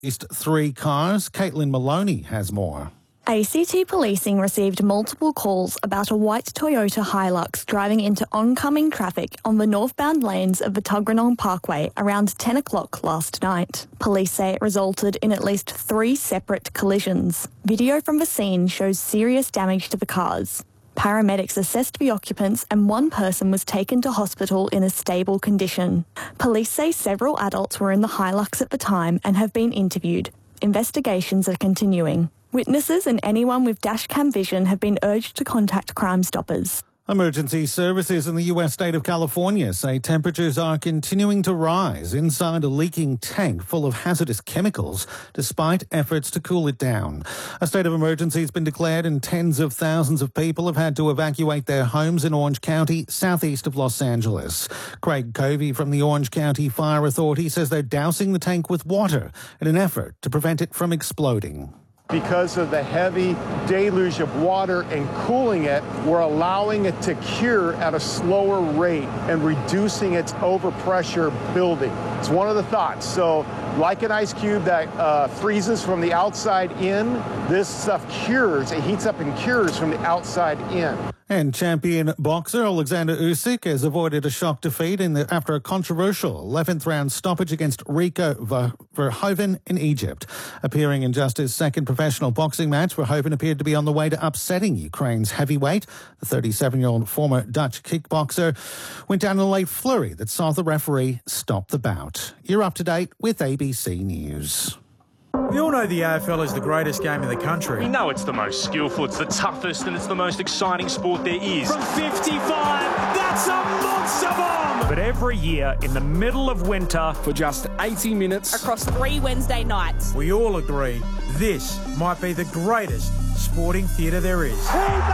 At least 3 cars. Caitlin Maloney has more. ACT Policing received multiple calls about a white Toyota Hilux driving into oncoming traffic on the northbound lanes of the Tuggeranong Parkway around 10 o'clock last night. Police say it resulted in at least 3 separate collisions. Video from the scene shows serious damage to the cars. Paramedics assessed the occupants and 1 person was taken to hospital in a stable condition. Police say several adults were in the Hilux at the time and have been interviewed. Investigations are continuing. Witnesses and anyone with dashcam vision have been urged to contact Crime Stoppers. Emergency services in the US state of California say temperatures are continuing to rise inside a leaking tank full of hazardous chemicals despite efforts to cool it down. A state of emergency has been declared and tens of thousands of people have had to evacuate their homes in Orange County, southeast of Los Angeles. Craig Covey from the Orange County Fire Authority says they're dousing the tank with water in an effort to prevent it from exploding. Because of the heavy deluge of water and cooling it, we're allowing it to cure at a slower rate and reducing its overpressure building. It's one of the thoughts. So like an ice cube that freezes from the outside in, this stuff cures. It heats up and cures from the outside in. And champion boxer Alexander Usyk has avoided a shock defeat after a controversial 11th round stoppage against Rico Verhoeven in Egypt. Appearing in just his second professional boxing match, Verhoeven appeared to be on the way to upsetting Ukraine's heavyweight. The 37-year-old former Dutch kickboxer went down in a late flurry that saw the referee stop the bout. You're up to date with ABC News. We all know the AFL is the greatest game in the country. We know it's the most skillful, it's the toughest, and it's the most exciting sport there is. From 55, that's a monster bomb! But every year, in the middle of winter, for just 80 minutes, across 3 Wednesday nights, we all agree this might be the greatest sporting theatre there is. He's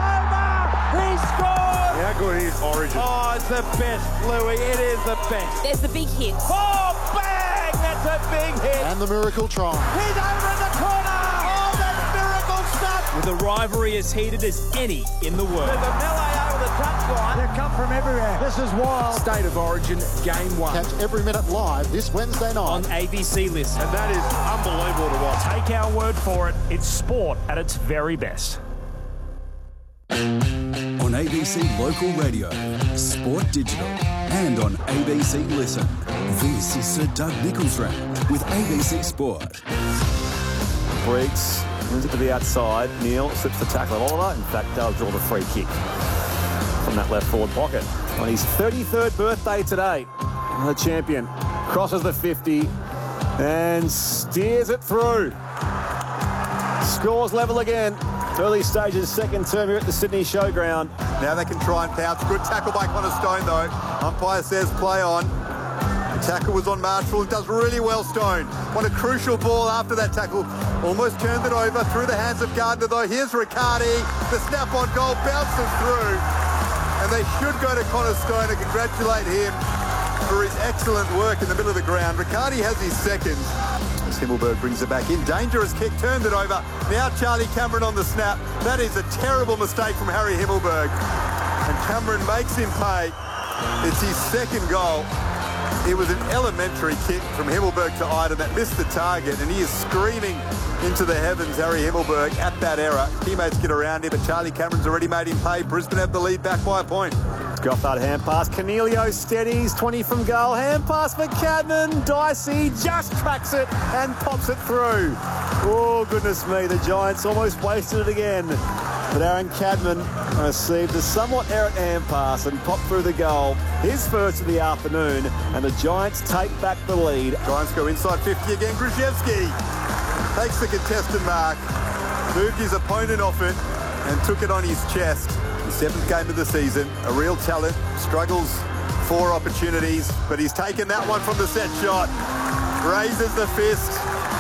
over! He scored! How good is Origin? Oh, it's the best, Louis. It is the best. There's the big hit. Oh, bang! That's a big hit. And the miracle try. He's over in the corner. Oh, that's miracle stuff. With a rivalry as heated as any in the world. There's a melee over the touchline. They come from everywhere. This is wild. State of Origin, Game 1. Catch every minute live this Wednesday night on ABC Listen. And that is unbelievable to watch. Take our word for it. It's sport at its very best. On ABC Local Radio, Sport Digital, and on ABC Listen. This is Sir Doug Nicholls Round with ABC Sport. Briggs moves it to the outside. Neil slips the tackle at Oliver. In fact, they'll draw the free kick from that left forward pocket. On his 33rd birthday today, the champion crosses the 50 and steers it through. Scores level again. Early stages, second term here at the Sydney Showground. Now they can try and pounce. Good tackle by Connor Stone, though. Umpire says play on. The tackle was on Marshall. It does really well, Stone. What a crucial ball after that tackle. Almost turned it over through the hands of Gardner, though. Here's Riccardi. The snap on goal bounces through. And they should go to Connor Stone and congratulate him for his excellent work in the middle of the ground. Riccardi has his second. As Himmelberg brings it back in. Dangerous kick, turned it over. Now Charlie Cameron on the snap. That is a terrible mistake from Harry Himmelberg. And Cameron makes him pay. It's his second goal. It was an elementary kick from Himmelberg to Iden that missed the target, and he is screaming into the heavens, Harry Himmelberg, at that error. Teammates get around him, but Charlie Cameron's already made him pay. Brisbane have the lead back by a point. Gothard hand pass. Cornelio steadies. 20 from goal. Hand pass for Cadman. Dicey just tracks it and pops it through. Oh, goodness me. The Giants almost wasted it again. But Aaron Cadman received a somewhat errant hand pass and popped through the goal. His first of the afternoon. And the Giants take back the lead. Giants go inside 50 again. Grzyzewski takes the contested mark. Moved his opponent off it and took it on his chest. The 7th game of the season, a real talent, struggles for opportunities, but he's taken that one from the set shot, raises the fist.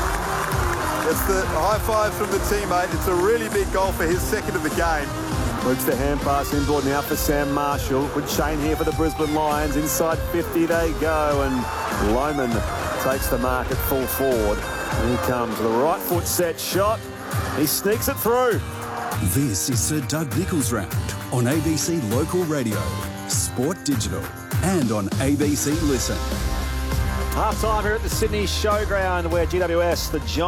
It's the high five from the teammate. It's a really big goal for his second of the game. Looks the hand pass inboard now for Sam Marshall. Good chain here for the Brisbane Lions. Inside 50 they go, and Lohman takes the mark at full forward. Here comes the right foot set shot. He sneaks it through. This is Sir Doug Nicholls Round on ABC Local Radio, Sport Digital, and on ABC Listen. Half time here at the Sydney Showground where GWS, the Giants,